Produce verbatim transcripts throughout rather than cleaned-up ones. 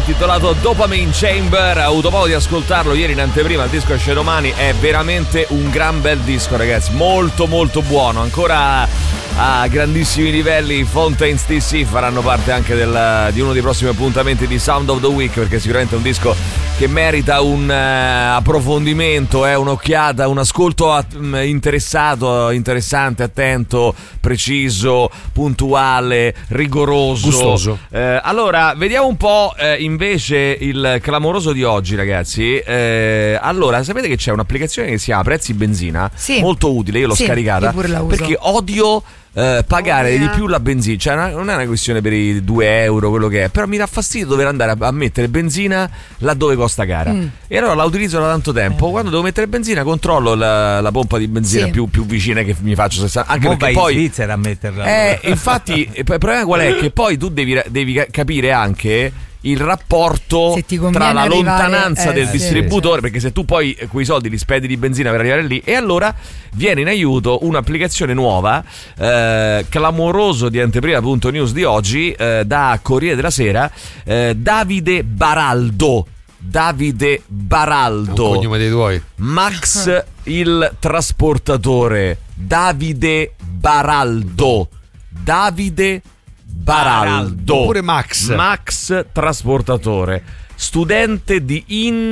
intitolato Dopamine Chamber. Ho avuto modo di ascoltarlo ieri in anteprima, il disco esce domani, è veramente un gran bel disco, ragazzi, molto molto buono, ancora a grandissimi livelli. Fontaines D C faranno parte anche del, di uno dei prossimi appuntamenti di Sound of the Week, perché sicuramente è un disco che merita un uh, approfondimento, eh, un'occhiata, un ascolto a, um, interessato, interessante, attento, preciso, puntuale, rigoroso, gustoso. Eh, allora, vediamo un po' eh, invece il clamoroso di oggi, ragazzi. Eh, allora, sapete che c'è un'applicazione che si chiama Prezzi Benzina? Sì. Molto utile, io l'ho Sì, scaricata io pure la uso. perché odio eh, pagare Oh, yeah. di più la benzina. Cioè, non è una questione per i due euro, quello che è, però mi dà fastidio dover andare a, a mettere benzina laddove costa cara. Mm. E allora la utilizzo da tanto tempo. Quando devo mettere benzina, controllo la, la pompa di benzina sì. più, più vicina, che mi faccio sessanta. Anche Mo perché vai poi in Svizzera a metterla. Eh, infatti, il problema qual è? Che poi tu devi, devi capire anche il rapporto tra la arrivare, lontananza eh, del sì, distributore, sì. perché se tu poi quei soldi li spendi di benzina per arrivare lì, e allora viene in aiuto un'applicazione nuova, eh, clamoroso di anteprima punto news di oggi, eh, da Corriere della Sera, eh, Davide Baraldo. Davide Baraldo, un cognome dei tuoi. Max il trasportatore. Davide Baraldo. Davide Baraldo. Oppure Max. Max trasportatore. Studente di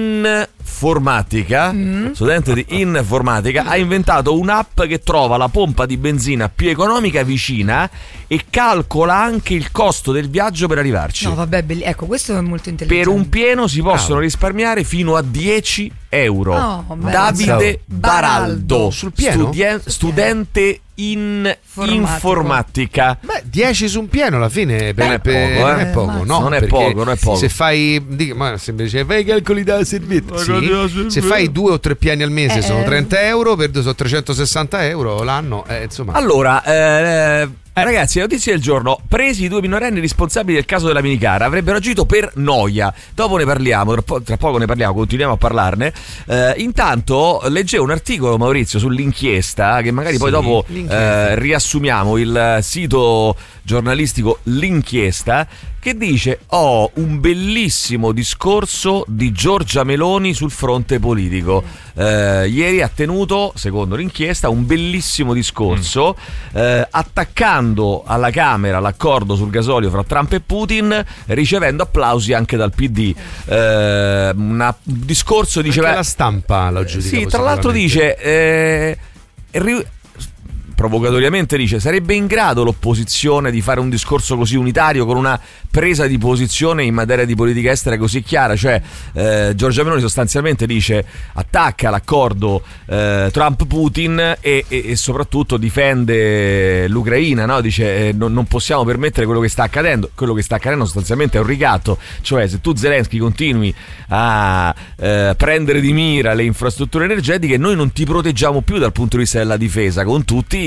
informatica, mm. studente di informatica, ha inventato un'app che trova la pompa di benzina più economica vicina e calcola anche il costo del viaggio per arrivarci. No, vabbè, belli- ecco, questo è molto intelligente. Per un pieno si possono Bravo. risparmiare fino a dieci euro. Oh, Davide Baraldo, sul pieno? Studien- studente in Informatico. informatica. Beh, dieci su un pieno alla fine per, Non è per- poco, eh. non è poco, Eh, no, non è perché poco, non è poco. Se fai, dica, ma semplice, fai i calcoli da servizio. Sì, se fai due o tre piani al mese Eh, sono eh. trenta euro, per due sono trecentosessanta euro l'anno, eh, insomma. Allora, eh, ragazzi, notizie del giorno. Presi i due minorenni responsabili del caso della minicara, avrebbero agito per noia. Dopo ne parliamo, tra, po- tra poco ne parliamo, continuiamo a parlarne. Eh, intanto leggevo un articolo, Maurizio, sull'inchiesta, che magari poi Sì, dopo l'inchiesta. eh, riassumiamo, il sito giornalistico L'Inchiesta, che dice: ho un bellissimo discorso di Giorgia Meloni sul fronte politico. Eh, ieri ha tenuto, secondo l'inchiesta, un bellissimo discorso mm. eh, attaccando alla Camera l'accordo sul gasolio fra Trump e Putin, ricevendo applausi anche dal P D. Eh, una, un discorso, diceva, anche la stampa lo giudica. sì, tra l'altro dice eh, ri- provocatoriamente dice: sarebbe in grado l'opposizione di fare un discorso così unitario, con una presa di posizione in materia di politica estera così chiara? Cioè eh, Giorgia Meloni sostanzialmente dice, attacca l'accordo eh, Trump-Putin e, e, e soprattutto difende l'Ucraina, no? Dice eh, non, non possiamo permettere quello che sta accadendo. Quello che sta accadendo sostanzialmente è un ricatto, cioè se tu, Zelensky, continui a eh, prendere di mira le infrastrutture energetiche, noi non ti proteggiamo più dal punto di vista della difesa, con tutti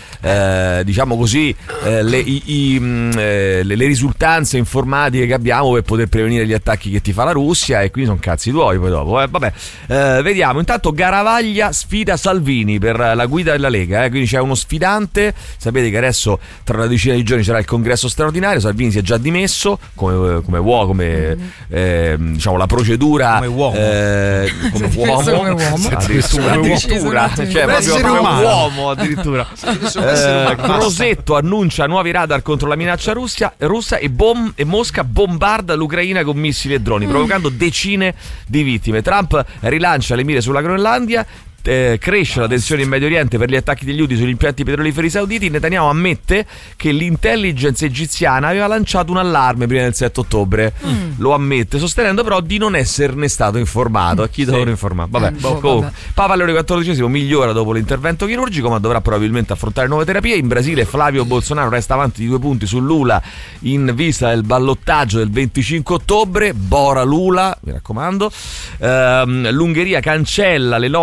Eh, diciamo così eh, le, i, i, mh, eh, le, le risultanze informatiche che abbiamo per poter prevenire gli attacchi che ti fa la Russia, e quindi sono cazzi tuoi poi dopo, eh, vabbè. Eh, vediamo. Intanto Garavaglia sfida Salvini per la guida della Lega, eh, quindi c'è uno sfidante. Sapete che adesso tra una decina di giorni sarà il congresso straordinario. Salvini si è già dimesso come, come uomo, come eh, diciamo la procedura come uomo, eh, come uomo, come uomo. addirittura, addirittura, cioè proprio un uomo addirittura. Eh, Crosetto annuncia nuovi radar contro la minaccia russia, russa e, bom, e Mosca bombarda l'Ucraina con missili e droni, provocando decine di vittime. Trump rilancia le mire sulla Groenlandia. Eh, cresce la tensione in Medio Oriente per gli attacchi degli Houthi sugli impianti petroliferi sauditi. Netanyahu ammette che l'intelligence egiziana aveva lanciato un allarme prima del sette ottobre. Mm. Lo ammette, sostenendo però di non esserne stato informato. A chi sì. dovrò informare? Vabbè, Eh, boh, comunque, vabbè. Papa Leone quattordicesimo migliora dopo l'intervento chirurgico, ma dovrà probabilmente affrontare nuove terapie. In Brasile Flavio Bolsonaro resta avanti di due punti su Lula in vista del ballottaggio del venticinque ottobre. Bora Lula, mi raccomando. Ehm, L'Ungheria cancella le, no- le norme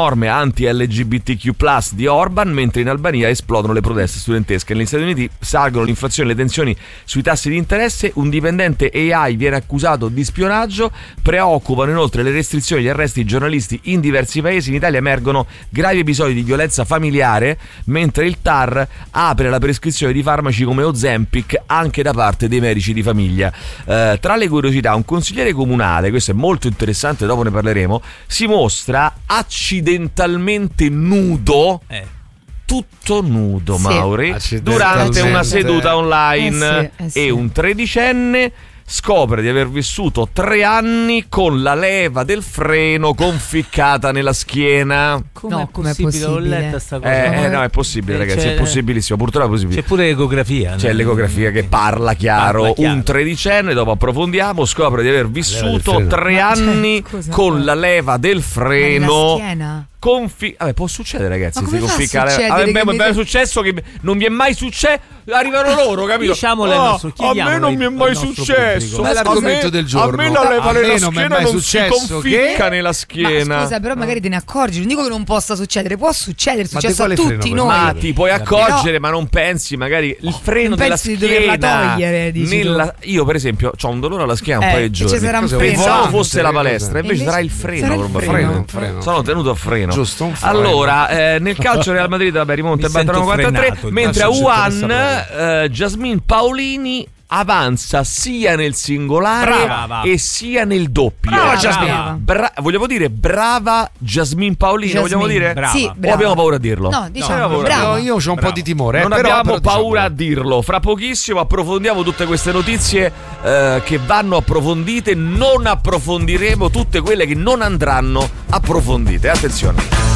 norme anti-L G B T Q plus di Orban, mentre in Albania esplodono le proteste studentesche. Negli Stati Uniti salgono l'inflazione e le tensioni sui tassi di interesse, un dipendente A I viene accusato di spionaggio, preoccupano inoltre le restrizioni agli arresti di giornalisti in diversi paesi. In Italia emergono gravi episodi di violenza familiare, mentre il T A R apre la prescrizione di farmaci come Ozempic anche da parte dei medici di famiglia. Eh, tra le curiosità, un consigliere comunale, questo è molto interessante, dopo ne parleremo, si mostra accidentalmente nudo, eh. tutto nudo, sì. Mauri, durante una seduta online, eh sì, eh sì. e un tredicenne scopre di aver vissuto tre anni con la leva del freno conficcata nella schiena. Come no, come è possibile? Ho letto sta cosa. Eh, eh, no, è possibile, ragazzi, c'è, è possibilissimo. Purtroppo è possibile. C'è pure l'ecografia. C'è no? l'ecografia che parla chiaro. parla chiaro. Un tredicenne, dopo approfondiamo, scopre di aver vissuto tre anni cioè, con la leva del freno. Schiena. Confi- Vabbè, può succedere, ragazzi. Ma si conficca le... Vabbè, beh, mi è successo che non vi è mai successo. Arrivano loro, capito? Diciamole oh, nostro, a me non mi è mai successo. Ma è l'argomento me, del giorno. A me la leva nella schiena non si conficca che... nella schiena. Ma scusa, però magari te ne accorgi. Non dico che non possa succedere, può succedere, è successo a tutti freno, noi. Ma ti puoi accorgere, però... ma non pensi magari il freno della schiena. Togliere, nella... Io per esempio ho un dolore alla schiena un eh, paio di giorni. Pensavo fosse la palestra, invece sarà il freno. Sono tenuto a freno. Giusto. Allora, eh, nel calcio Real Madrid vabbè, rimonta e battono quarantatré, mentre a Wuhan eh, Jasmine Paolini avanza sia nel singolare brava. e sia nel doppio. Brava, Jasmine. Bra- vogliamo dire brava Jasmine Paolini? Jasmine. Vogliamo dire? Brava. Sì, o abbiamo paura a dirlo? No, diciamo, no, brava. Io, io ho un po' di timore. Non eh, però, abbiamo però, paura diciamo... a dirlo. Fra pochissimo approfondiamo tutte queste notizie eh, che vanno approfondite. Non approfondiremo tutte quelle che non andranno approfondite. Attenzione.